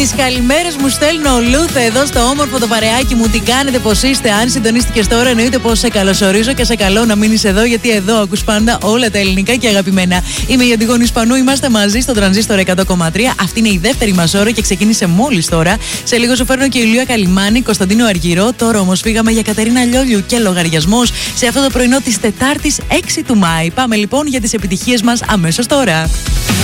Τις καλημέρες μου στέλνω ο Λούθε εδώ στο όμορφο το παρεάκι μου. Τι κάνετε, πώς είστε? Αν συντονίστηκες τώρα, εννοείται πως σε καλωσορίζω και σε καλώ να μείνεις εδώ, γιατί εδώ ακούς πάντα όλα τα ελληνικά και αγαπημένα. Είμαι η Αντιγόνη Σπανού, είμαστε μαζί στο Τρανζίστορ 100,3. Αυτή είναι η δεύτερη μας ώρα και ξεκίνησε μόλις τώρα. Σε λίγο σου φέρνω και Ηλία Καλιμάνη, Κωνσταντίνο Αργυρό. Τώρα όμως φύγαμε για Κατερίνα Λιόλιου και λογαριασμός σε αυτό το πρωινό της Τετάρτης 6 του Μάη. Πάμε λοιπόν για τις επιτυχίες μας αμέσως τώρα.